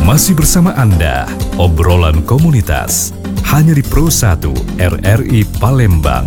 Masih bersama Anda, obrolan komunitas, hanya di Pro 1 RRI Palembang.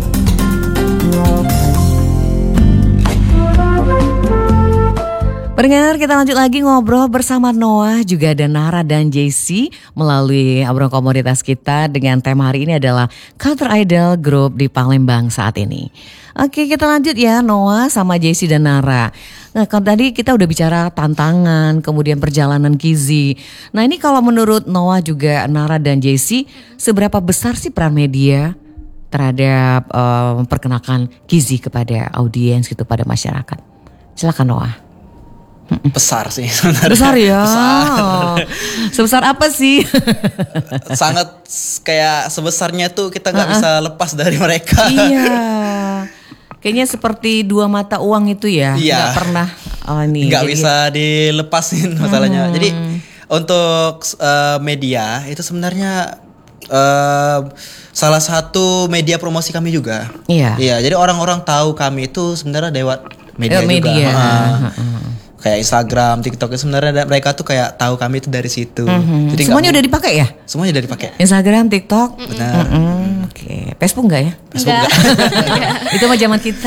Pendengar, kita lanjut lagi ngobrol bersama Noah, juga ada Nara dan JC melalui obrolan komunitas kita dengan tema hari ini adalah Counter Idol Group di Palembang saat ini. Oke, kita lanjut ya Noah sama JC dan Nara. Nah, kalau tadi kita udah bicara tantangan, kemudian perjalanan Kizi. Nah, ini kalau menurut Noah juga Nara dan JC, seberapa besar sih peran media terhadap memperkenalkan Kizi kepada audiens gitu, pada masyarakat? Silakan Noah. Besar sih sebenarnya. Besar ya. Besar. Sebesar apa sih? Sangat kayak sebesarnya tuh kita nggak bisa lepas dari mereka. Iya. Kayaknya seperti dua mata uang itu ya. Iya. Nggak pernah Nggak bisa dilepasin masalahnya. Jadi untuk media itu sebenarnya salah satu media promosi kami juga. Iya. Iya. Jadi orang-orang tahu kami itu sebenarnya lewat media media. juga. Kayak Instagram, TikTok, sebenarnya mereka tuh kayak tahu kami itu dari situ. Jadi Semuanya udah dipakai ya? Semuanya udah dipakai. Instagram, TikTok. Benar. Oke. Facebook enggak ya? Facebook enggak. Itu mah zaman kita.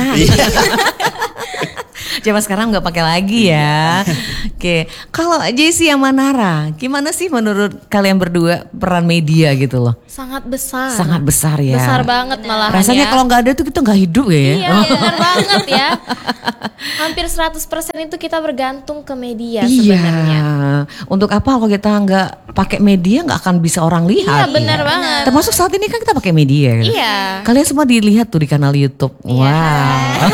Zaman sekarang nggak pakai lagi ya. Oke. Kalau JC sama Nara, gimana sih menurut kalian berdua peran media gitu loh? Sangat besar. Sangat besar ya. Besar banget malahan. Rasanya ya. kalau nggak ada tuh kita nggak hidup ya. Iya, benar banget ya. Hampir 100% itu kita bergantung ke media sebenarnya. Untuk apa kalau kita nggak pakai media nggak akan bisa orang lihat. Iya, benar banget. Termasuk saat ini kan kita pakai media. Iya. Kalian semua dilihat tuh di kanal YouTube. Wow.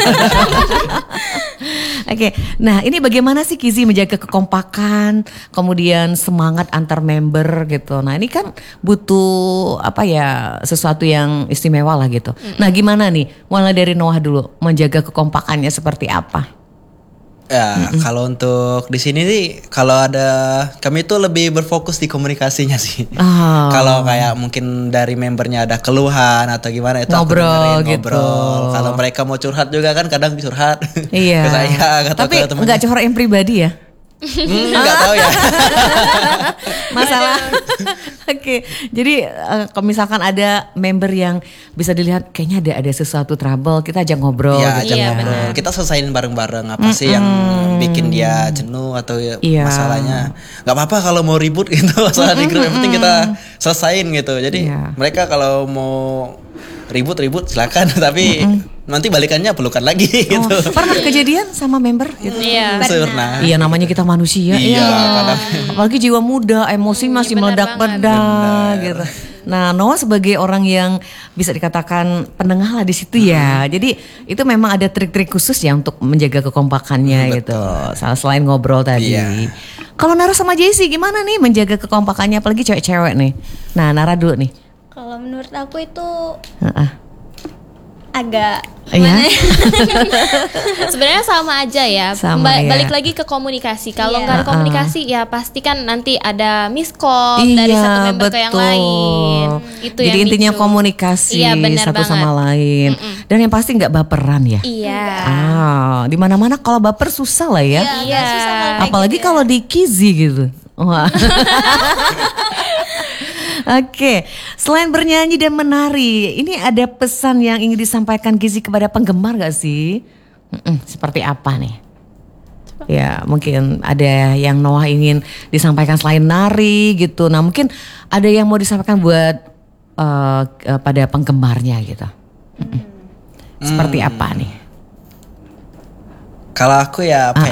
Oke, nah ini bagaimana sih Kizi menjaga kekompakan, kemudian semangat antar member gitu. Nah ini kan butuh apa ya, sesuatu yang istimewa lah gitu. Nah gimana nih, mulai dari Noah dulu, menjaga kekompakannya seperti apa? Ya, kalau untuk di sini sih, kalau ada kami tuh lebih berfokus di komunikasinya sih. Oh. Kalau kayak mungkin dari membernya ada keluhan atau gimana itu Ngobrol aku dengerin, gitu. ngobrol. Kalau mereka mau curhat juga kan kadang curhat. Iya. Ke saya atau Tapi ke temannya. nggak curhat yang pribadi ya? Nggak tahu ya. Masalah. Oke, jadi kalau misalkan ada member yang bisa dilihat kayaknya ada sesuatu trouble, kita ajak ngobrol Iya, gitu ajak ya. ngobrol. Kita selesain bareng-bareng apa sih yang bikin dia jenuh atau Iya. masalahnya. Nggak apa-apa kalau mau ribut gitu masalah di grup, yang penting kita selesain gitu. Jadi Iya. mereka kalau mau ribut silakan, tapi nanti balikannya pelukan lagi gitu. Pernah kejadian sama member gitu? Iya. Pernah. Iya, namanya kita manusia. Iya, Iya. kadang. Apalagi jiwa muda, emosi masih benar meledak-ledak gitu. Nah, Noah sebagai orang yang bisa dikatakan penengah lah di situ ya. Jadi itu memang ada trik-trik khusus ya untuk menjaga kekompakannya gitu. Selain ngobrol tadi. Iya. Kalau Nara sama JC gimana nih menjaga kekompakannya, apalagi cewek-cewek nih? Nah, Nara dulu nih. Kalau menurut aku itu Heeh. agak Iya. Sebenarnya sama aja ya. Sama, ya. Balik lagi ke komunikasi. Kalau Iya. nggak ada komunikasi ya pasti kan nanti ada miskom dari satu member ke yang lain. Itu Jadi yang intinya micu. komunikasi Iya, benar satu banget. sama lain. Dan yang pasti nggak baperan ya. Iya. Di mana-mana kalau baper susah lah ya. Iya. susah kalau kayak Apalagi gitu ya. kalau di Kizi gitu. Wah. Oke, selain bernyanyi dan menari, ini ada pesan yang ingin disampaikan Kizi kepada penggemar gak sih? Seperti apa nih? Ya mungkin ada yang Noah ingin disampaikan selain nari gitu. Nah mungkin ada yang mau disampaikan buat pada penggemarnya gitu. Seperti apa nih? Kalau aku ya apa